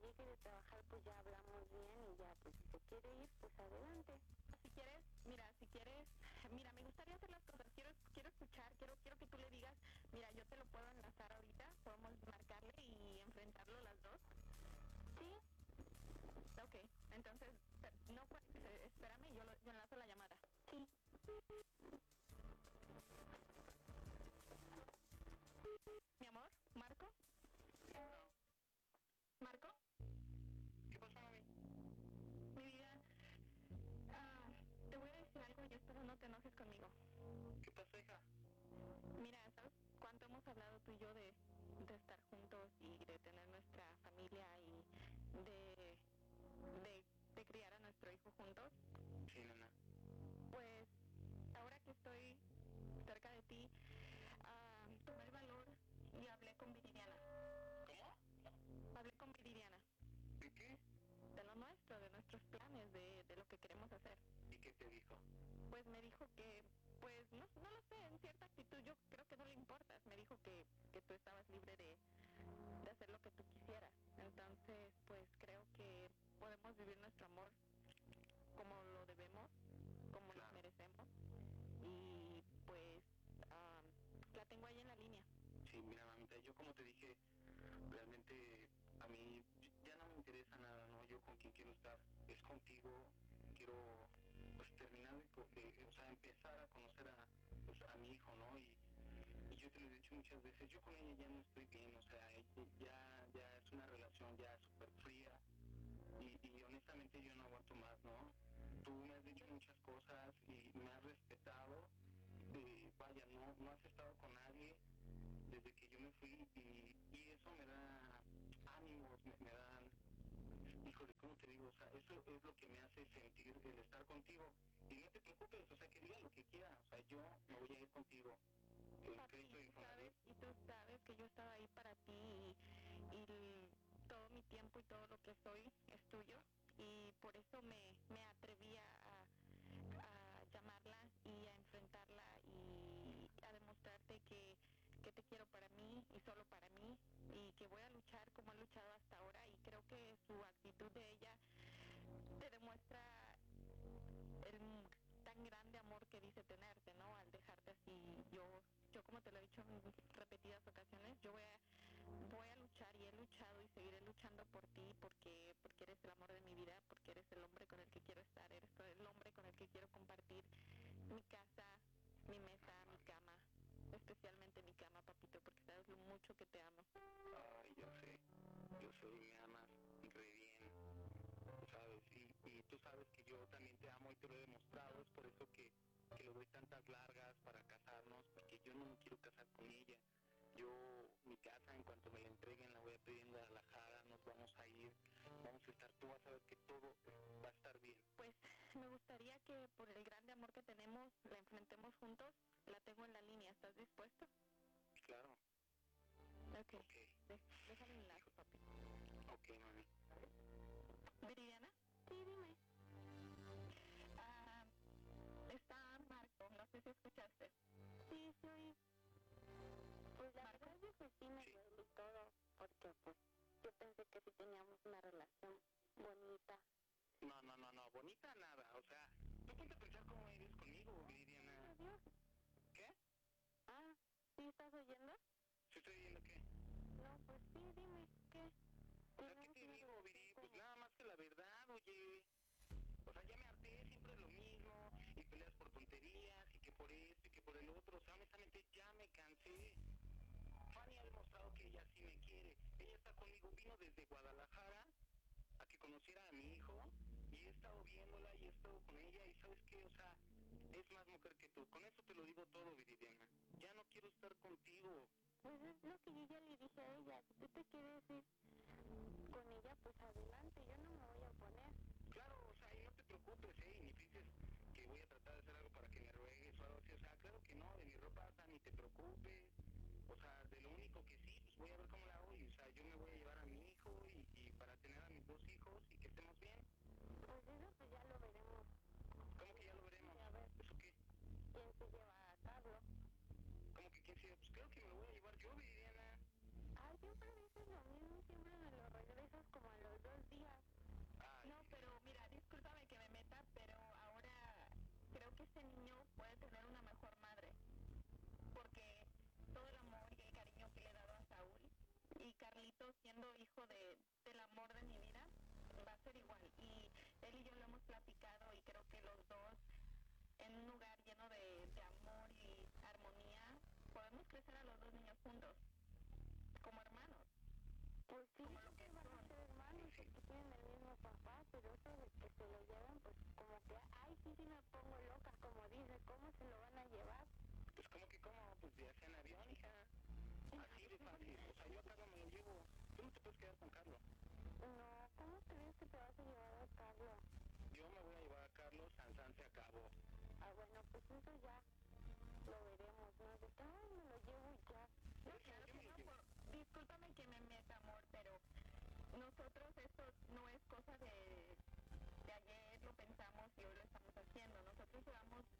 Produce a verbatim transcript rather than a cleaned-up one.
llegue de trabajar, pues ya hablamos bien y ya, pues si se quiere ir, pues adelante. Si quieres, mira, si quieres, mira, me gustaría hacer las cosas, quiero quiero escuchar, quiero quiero que tú le digas, mira, yo te lo puedo enlazar ahorita, podemos marcarle y enfrentarlo las dos. ¿Sí? Ok, entonces, no cuelgues, espérame, yo, lo, yo enlazo la llamada. Sí. Mi amor, ¿Marco? ¿Marco? ¿Qué pasó, mami? Mi vida, ah, te voy a decir algo y espero no te enojes conmigo. ¿Qué pasó, hija? Mira, ¿sabes cuánto hemos hablado tú y yo de, de estar juntos y de tener nuestra familia y de, de, de criar a nuestro hijo juntos? Sí, nena. Pues ahora que estoy cerca de ti, uh, tomé el valor y hablé con Viridiana. ¿Cómo? Hablé con Viridiana. ¿De qué? De lo nuestro, de nuestros planes, de, de lo que queremos hacer. ¿Y qué te dijo? Pues me dijo que, pues no, no lo sé, en cierta actitud yo creo que no le importas. Me dijo que, que tú estabas libre de, de hacer lo que tú quisieras. Entonces, pues creo que podemos vivir nuestro amor como lo debemos, como Claro. nos merecemos. Y pues um, la tengo ahí en la línea. Sí, mira, mamita, yo como te dije, realmente a mí ya no me interesa nada, ¿no? Yo con quien quiero estar es contigo. Quiero, pues, terminar de, de, o sea, empezar a conocer a, pues, a mi hijo, ¿no? Y, y yo te lo he dicho muchas veces, yo con ella ya no estoy bien, o sea, ya, ya es una relación ya súper fría y, y honestamente yo no aguanto más, ¿no? Tú me has dicho muchas cosas y me has respetado, eh, vaya, no, no has estado con nadie desde que yo me fui y, y eso me da ánimos, me, me dan, híjole, ¿cómo te digo? O sea, eso es lo que me hace sentir el estar contigo. Y no te preocupes, o sea, que diga lo que quiera, o sea, yo me voy a ir contigo. El Papi, crédito y tú sabes, y tú sabes que yo estaba ahí para ti y, y todo mi tiempo y todo lo que soy es tuyo. Y por eso me, me atreví a, a llamarla y a enfrentarla y a demostrarte que, que te quiero para mí y solo para mí y que voy a luchar como he luchado hasta ahora y creo que su actitud de ella te demuestra el tan grande amor que dice tenerte, ¿no? Al dejarte así, yo yo como te lo he dicho en repetidas ocasiones, yo voy a voy a luchar y he luchado y seguiré luchando por ti porque porque eres el amor de mi vida, porque eres el hombre con el que quiero estar, eres el hombre con el que quiero compartir mi casa, mi mesa, mi cama, especialmente mi cama, papito, porque sabes lo mucho que te amo. Ay, yo sé, yo sé y me amas re bien, ¿sabes? Y, y tú sabes que yo también te amo y te lo he demostrado, es por eso que, que le doy tantas largas para casarnos, porque yo no me quiero casar con ella. Yo, mi casa, en cuanto me la entreguen, la voy a pedir en Guadalajara, nos vamos a ir, vamos a estar, tú vas a ver que todo va a estar bien. Pues me gustaría que por el grande amor que tenemos, la enfrentemos juntos. La tengo en la línea, ¿estás dispuesto? Claro. Ok, okay. De, déjame un lazo, papi. Ok, mami. ¿Viridiana? Sí, dime. Ah, está Marco, no sé si escuchaste. Sí, sí, oí. Pues la Marco. verdad es que sí me Sí. duele y todo, porque pues yo pensé que sí teníamos una relación bonita. No, no, no, no, bonita nada, o sea, tú ponte a pensar cómo eres conmigo, Viridiana. Adiós. ¿Qué? Ah, ¿sí estás oyendo? ¿Sí estoy diciendo qué? No, pues sí, dime, ¿qué? O sea, ¿qué te digo, Viri? Pues nada más que la verdad, oye. O sea, ya me harté, siempre es lo mismo, y peleas por tonterías, y que por esto, y que por el otro. O sea, honestamente ya me cansé. Fanny ha demostrado que ella sí me quiere. Ella está conmigo, vino desde Guadalajara a que conociera a mi hijo, y he estado viéndola, y he estado con ella, y ¿sabes qué? O sea, es más mujer que tú. Con eso te lo digo todo, Viridiana. Ya no quiero estar contigo. Pues es lo que yo ya le dije a ella, si tú te quieres ir con ella, pues adelante, yo no me voy a oponer. Claro, o sea, y no te preocupes, ¿eh? Y ni pienses que voy a tratar de hacer algo para que me ruegues o algo así. O sea, claro que no, de mi ropa hasta ni te preocupes. O sea, de lo único que sí, pues voy a ver cómo la hago. Y, o sea, yo me voy a llevar a mi hijo y, y para tener a mis dos hijos y que estemos bien. Pues eso pues ya lo veremos. ¿Cómo que ya lo veremos? Y a ver ¿Eso qué? quién se lleva a Carlos. ¿Cómo que quién se? Pues creo que me lo voy a llevar yo, Viridiana. Ay, siempre dices lo mismo, siempre me lo regresas como a los ese niño puede tener una mejor madre, porque todo el amor y el cariño que le he dado a Saúl, y Carlitos siendo hijo de, del amor de mi vida, va a ser igual. Y él y yo lo hemos platicado y creo que los dos, en un lugar lleno de, de amor y armonía, podemos crecer a los dos niños juntos, como hermanos. Pues sí, como lo que van a son. ser hermanos porque tienen el mismo papá, pero eso de que se lo llevan, pues como que, ay, sí, sí me pongo loca, como dice, ¿cómo se lo van a llevar? Pues como que cómo, pues viaje en avión, hija. Así de fácil. O sea, yo a Carlos me lo llevo. Tú no te puedes quedar con Carlos. No, ¿cómo crees que te vas a llevar a Carlos? Yo me voy a llevar a Carlos, San San se acabó. Ah, bueno, pues eso ya lo veré.